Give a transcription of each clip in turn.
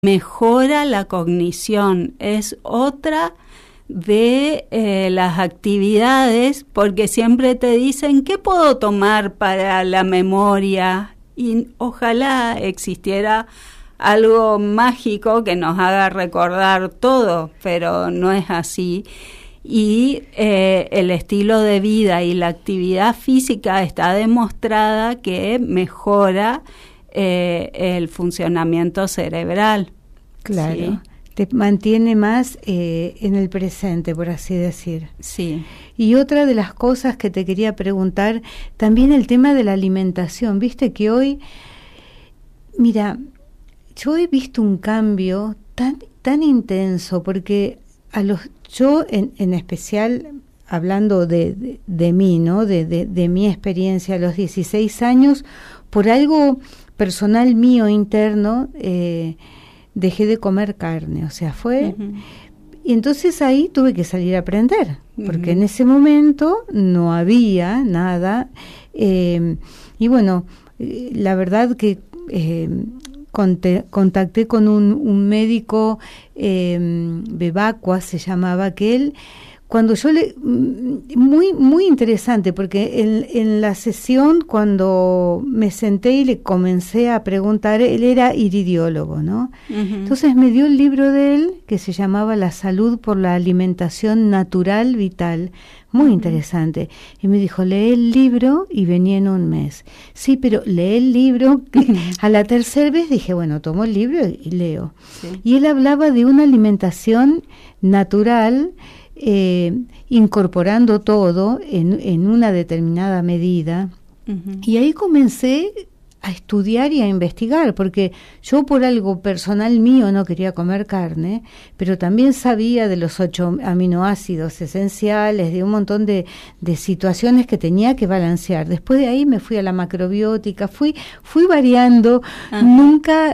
mejora la cognición. Es otra de las actividades, porque siempre te dicen ¿qué puedo tomar para la memoria? Y ojalá existiera algo mágico que nos haga recordar todo, pero no es así. Y el estilo de vida y la actividad física está demostrada que mejora el funcionamiento cerebral. Claro, ¿sí? Te mantiene más en el presente, por así decir. Sí. Y otra de las cosas que te quería preguntar, también el tema de la alimentación. Viste que hoy, mira, yo he visto un cambio tan intenso, porque yo en especial, hablando de mí, ¿no? De mi experiencia a los 16 años, por algo personal mío interno, dejé de comer carne, o sea, fue... Uh-huh. Y entonces ahí tuve que salir a aprender, porque en ese momento no había nada. Y bueno, la verdad que contacté con un médico, Bebacua se llamaba, que él... Cuando yo muy interesante, porque en la sesión, cuando me senté y le comencé a preguntar, él era iridiólogo, ¿no? Uh-huh. Entonces me dio el libro de él, que se llamaba La salud por la alimentación natural vital, muy uh-huh. interesante. Y me dijo, lee el libro y vení en un mes. Sí, pero lee el libro. Uh-huh. A la tercera vez dije, bueno, tomo el libro y leo. Sí. Y él hablaba de una alimentación natural, incorporando todo en una determinada medida. Uh-huh. Y ahí comencé a estudiar y a investigar, porque yo por algo personal mío no quería comer carne, pero también sabía de los 8 aminoácidos esenciales, de un montón de situaciones que tenía que balancear. Después de ahí me fui a la macrobiótica, fui variando. Uh-huh. Nunca,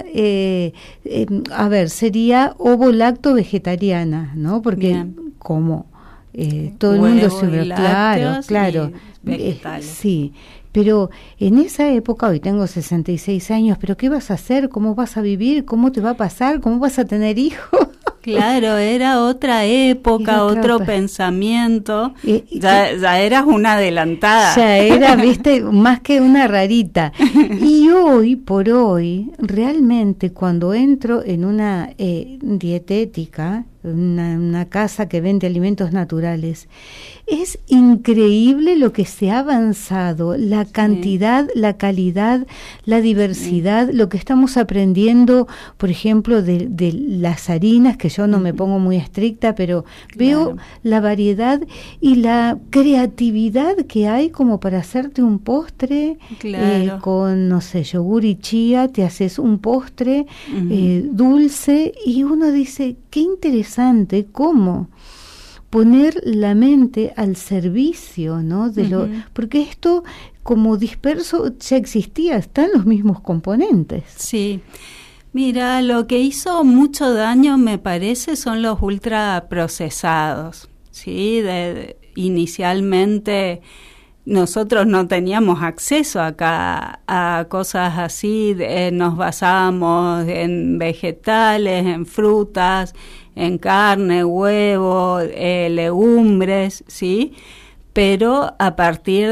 a ver, sería ovo-lacto vegetariana, ¿no? Porque bien. Como todo el mundo se... Claro, vegetales. Sí, pero en esa época, hoy tengo 66 años, pero ¿qué vas a hacer? ¿Cómo vas a vivir? ¿Cómo te va a pasar? ¿Cómo vas a tener hijos? Claro, era otra época, otro pensamiento. Ya eras una adelantada. Ya era, viste, más que una rarita. Y hoy por hoy, realmente cuando entro en una dietética, una casa que vende alimentos naturales, es increíble lo que se ha avanzado, la cantidad, sí. la calidad, la diversidad, sí. lo que estamos aprendiendo, por ejemplo, de las harinas, que yo no me pongo muy estricta, pero veo la variedad y la creatividad que hay como para hacerte un postre, con, no sé, yogur y chía, te haces un postre dulce, y uno dice, qué interesante, cómo poner la mente al servicio, ¿no? De lo, porque esto, como disperso, ya existía, están los mismos componentes. Sí. Mira, lo que hizo mucho daño, me parece, son los ultraprocesados, ¿sí? Inicialmente nosotros no teníamos acceso acá a cosas así, nos basábamos en vegetales, en frutas, en carne, huevo, legumbres, ¿sí? Pero a partir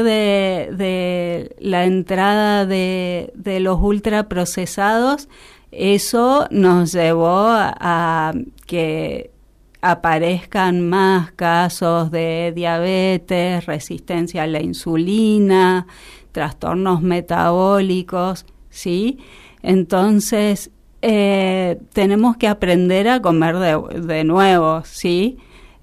de la entrada de los ultraprocesados, eso nos llevó a que aparezcan más casos de diabetes, resistencia a la insulina, trastornos metabólicos, ¿sí? Entonces, tenemos que aprender a comer de nuevo, ¿sí?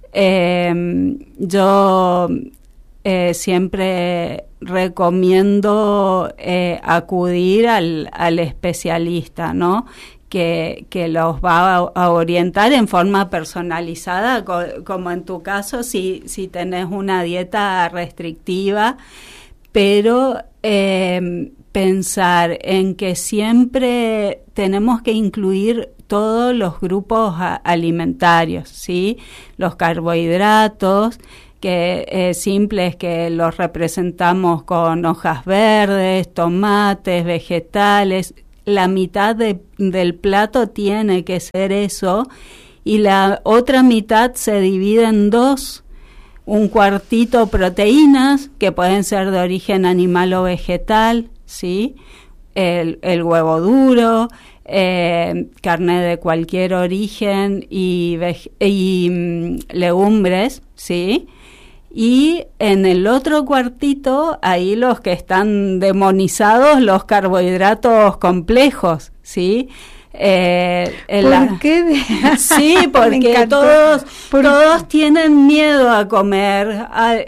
Yo siempre recomiendo acudir al especialista, ¿no? Que los va a orientar en forma personalizada, como en tu caso, si tenés una dieta restrictiva, pero pensar en que siempre tenemos que incluir todos los grupos alimentarios, ¿sí? Los carbohidratos, que simples, que los representamos con hojas verdes, tomates, vegetales, la mitad del plato tiene que ser eso, y la otra mitad se divide en dos: un cuartito proteínas, que pueden ser de origen animal o vegetal, ¿sí? El huevo duro, carne de cualquier origen y legumbres, ¿sí? Y en el otro cuartito, ahí los que están demonizados, los carbohidratos complejos, ¿sí? ¿Por qué? Sí, porque todos tienen miedo a comer,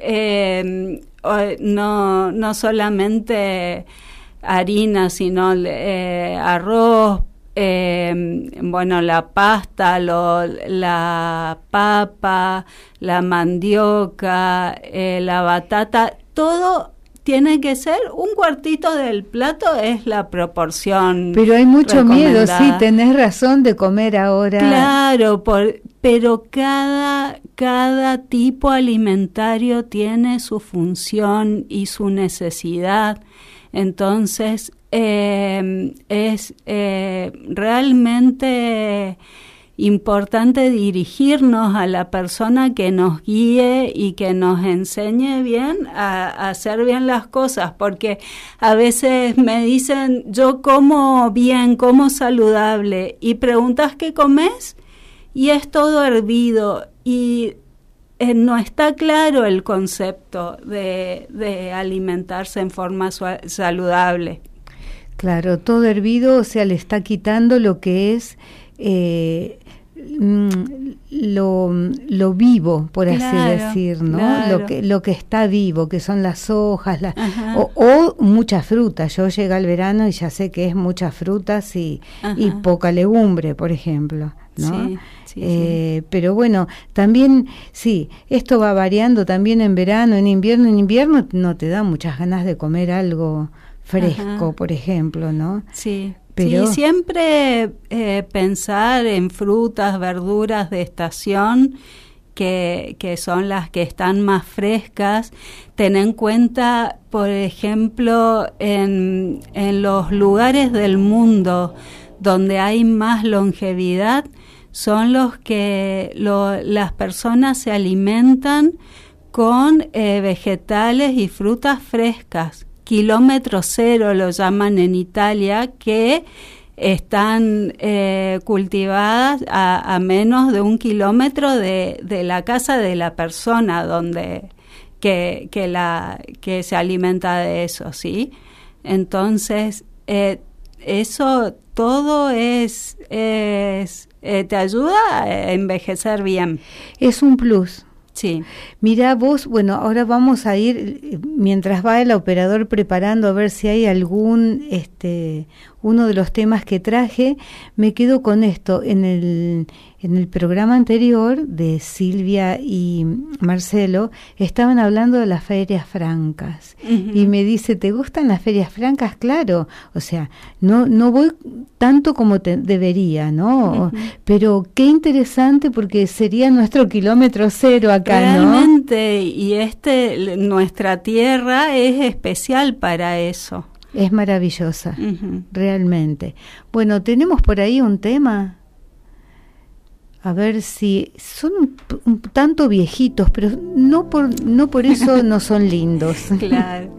no solamente harina, sino arroz, bueno, la pasta, la papa, la mandioca, la batata, todo tiene que ser un cuartito del plato, es la proporción. Pero hay mucho miedo, sí, tenés razón de comer ahora. Claro, pero cada tipo alimentario tiene su función y su necesidad. Entonces, es realmente importante dirigirnos a la persona que nos guíe y que nos enseñe bien a hacer bien las cosas, porque a veces me dicen, yo como bien, como saludable, y preguntas qué comes y es todo hervido, y no está claro el concepto de alimentarse en forma saludable. Claro, todo hervido, o sea, le está quitando lo que es lo vivo, por así decir, ¿no? Claro. Lo que está vivo, que son las hojas, o muchas frutas. Yo llego al verano y ya sé que es muchas frutas y poca legumbre, por ejemplo, ¿no? Sí. Pero bueno, también, sí, esto va variando también en verano, en invierno. En invierno no te da muchas ganas de comer algo fresco, por ejemplo, ¿no? Sí. Pero sí, siempre pensar en frutas, verduras de estación, que son las que están más frescas. Ten en cuenta, por ejemplo, en los lugares del mundo donde hay más longevidad, son los que las personas se alimentan con vegetales y frutas frescas. Kilómetro cero lo llaman en Italia, que están cultivadas a menos de 1 kilómetro de la casa de la persona donde que se alimenta de eso, ¿sí? Entonces, eso todo te ayuda a envejecer bien. Es un plus. Sí. Mirá vos, bueno, ahora vamos a ir, mientras va el operador preparando, a ver si hay algún, uno de los temas que traje. Me quedo con esto. En el programa anterior de Silvia y Marcelo estaban hablando de las ferias francas. Y me dice, ¿te gustan las ferias francas? Claro, o sea, no voy tanto como debería, ¿no? Pero qué interesante, porque sería nuestro kilómetro cero acá, realmente, ¿no? Y nuestra tierra es especial para eso. Es maravillosa, realmente. Bueno, tenemos por ahí un tema. A ver si son un tanto viejitos, pero no por eso no son lindos. Claro.